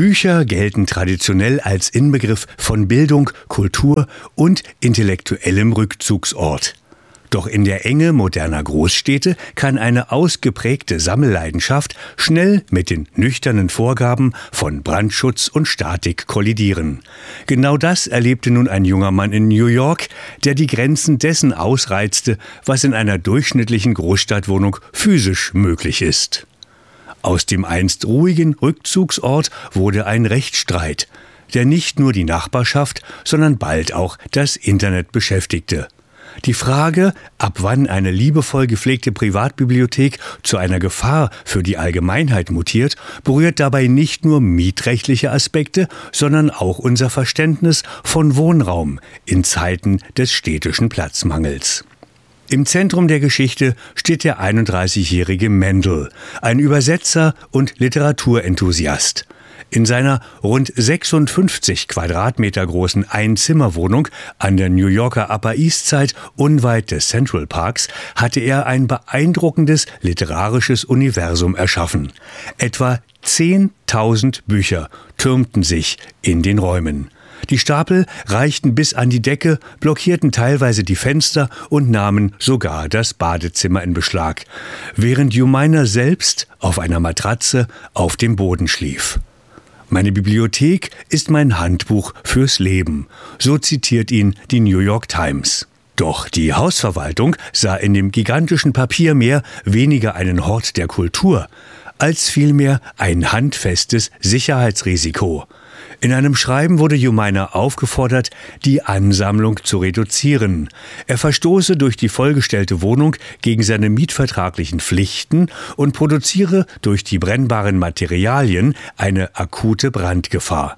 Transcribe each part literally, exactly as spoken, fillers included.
Bücher gelten traditionell als Inbegriff von Bildung, Kultur und intellektuellem Rückzugsort. Doch in der Enge moderner Großstädte kann eine ausgeprägte Sammelleidenschaft schnell mit den nüchternen Vorgaben von Brandschutz und Statik kollidieren. Genau das erlebte nun ein junger Mann in New York, der die Grenzen dessen ausreizte, was in einer durchschnittlichen Großstadtwohnung physisch möglich ist. Aus dem einst ruhigen Rückzugsort wurde ein Rechtsstreit, der nicht nur die Nachbarschaft, sondern bald auch das Internet beschäftigte. Die Frage, ab wann eine liebevoll gepflegte Privatbibliothek zu einer Gefahr für die Allgemeinheit mutiert, berührt dabei nicht nur mietrechtliche Aspekte, sondern auch unser Verständnis von Wohnraum in Zeiten des städtischen Platzmangels. Im Zentrum der Geschichte steht der einunddreißigjährige Mendel, ein Übersetzer und Literaturenthusiast. In seiner rund sechsundfünfzig Quadratmeter großen Einzimmerwohnung an der New Yorker Upper East Side unweit des Central Parks hatte er ein beeindruckendes literarisches Universum erschaffen. Etwa zehntausend Bücher türmten sich in den Räumen. Die Stapel reichten bis an die Decke, blockierten teilweise die Fenster und nahmen sogar das Badezimmer in Beschlag, während Jumina selbst auf einer Matratze auf dem Boden schlief. Meine Bibliothek ist mein Handbuch fürs Leben, so zitiert ihn die New York Times. Doch die Hausverwaltung sah in dem gigantischen Papiermeer weniger einen Hort der Kultur, als vielmehr ein handfestes Sicherheitsrisiko. In einem Schreiben wurde Jumina aufgefordert, die Ansammlung zu reduzieren. Er verstoße durch die vollgestellte Wohnung gegen seine mietvertraglichen Pflichten und produziere durch die brennbaren Materialien eine akute Brandgefahr.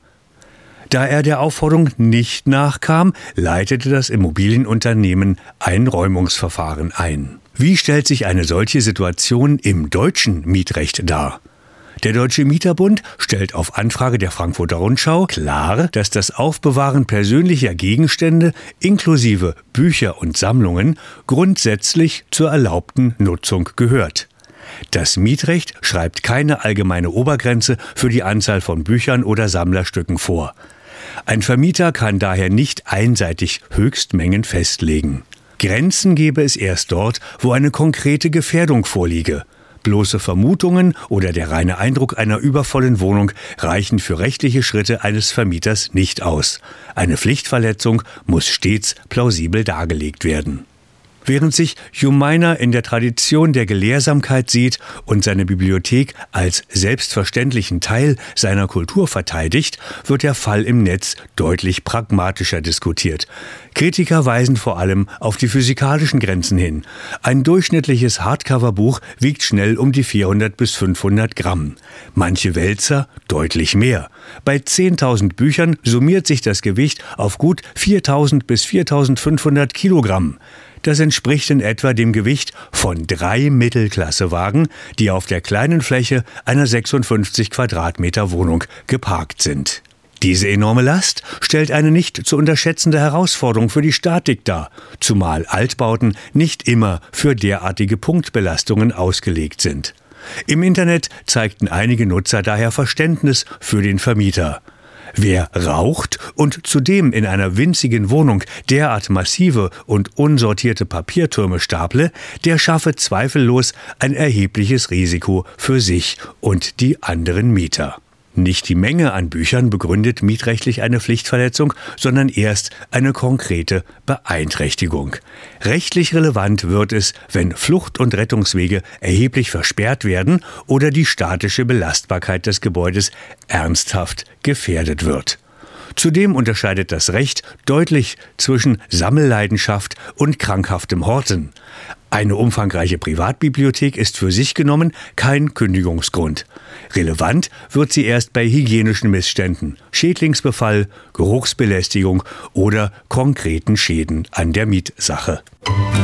Da er der Aufforderung nicht nachkam, leitete das Immobilienunternehmen ein Räumungsverfahren ein. Wie stellt sich eine solche Situation im deutschen Mietrecht dar? Der Deutsche Mieterbund stellt auf Anfrage der Frankfurter Rundschau klar, dass das Aufbewahren persönlicher Gegenstände inklusive Bücher und Sammlungen grundsätzlich zur erlaubten Nutzung gehört. Das Mietrecht schreibt keine allgemeine Obergrenze für die Anzahl von Büchern oder Sammlerstücken vor. Ein Vermieter kann daher nicht einseitig Höchstmengen festlegen. Grenzen gäbe es erst dort, wo eine konkrete Gefährdung vorliege. Bloße Vermutungen oder der reine Eindruck einer übervollen Wohnung reichen für rechtliche Schritte eines Vermieters nicht aus. Eine Pflichtverletzung muss stets plausibel dargelegt werden. Während sich Jumina in der Tradition der Gelehrsamkeit sieht und seine Bibliothek als selbstverständlichen Teil seiner Kultur verteidigt, wird der Fall im Netz deutlich pragmatischer diskutiert. Kritiker weisen vor allem auf die physikalischen Grenzen hin. Ein durchschnittliches Hardcover-Buch wiegt schnell um die vierhundert bis fünfhundert Gramm. Manche Wälzer deutlich mehr. Bei zehntausend Büchern summiert sich das Gewicht auf gut viertausend bis viertausendfünfhundert Kilogramm. Das entspricht in etwa dem Gewicht von drei Mittelklassewagen, die auf der kleinen Fläche einer sechsundfünfzig Quadratmeter Wohnung geparkt sind. Diese enorme Last stellt eine nicht zu unterschätzende Herausforderung für die Statik dar, zumal Altbauten nicht immer für derartige Punktbelastungen ausgelegt sind. Im Internet zeigten einige Nutzer daher Verständnis für den Vermieter. Wer raucht und zudem in einer winzigen Wohnung derart massive und unsortierte Papiertürme staple, der schaffe zweifellos ein erhebliches Risiko für sich und die anderen Mieter. Nicht die Menge an Büchern begründet mietrechtlich eine Pflichtverletzung, sondern erst eine konkrete Beeinträchtigung. Rechtlich relevant wird es, wenn Flucht- und Rettungswege erheblich versperrt werden oder die statische Belastbarkeit des Gebäudes ernsthaft gefährdet wird. Zudem unterscheidet das Recht deutlich zwischen Sammelleidenschaft und krankhaftem Horten. Eine umfangreiche Privatbibliothek ist für sich genommen kein Kündigungsgrund. Relevant wird sie erst bei hygienischen Missständen, Schädlingsbefall, Geruchsbelästigung oder konkreten Schäden an der Mietsache.